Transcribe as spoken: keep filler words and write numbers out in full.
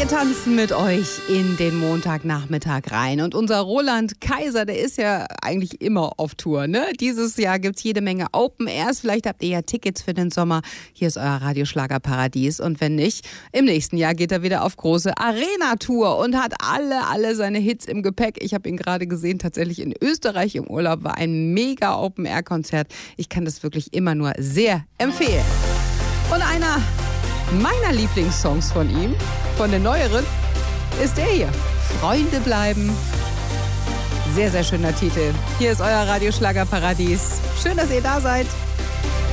tanzen mit euch in den Montagnachmittag rein. Und unser Roland Kaiser, der ist ja eigentlich immer auf Tour, ne? Dieses Jahr gibt's jede Menge Open Airs. Vielleicht habt ihr ja Tickets für den Sommer. Hier ist euer Radioschlagerparadies. Und wenn nicht, im nächsten Jahr geht er wieder auf große Arena-Tour und hat alle, alle seine Hits im Gepäck. Ich habe ihn gerade gesehen, tatsächlich in Österreich im Urlaub. War ein mega Open Air Konzert. Ich kann das wirklich immer nur sehr empfehlen. Und einer meiner Lieblingssongs von ihm, von den neueren, ist der hier. Freunde bleiben. Sehr, sehr schöner Titel. Hier ist euer Radioschlagerparadies. Schön, dass ihr da seid.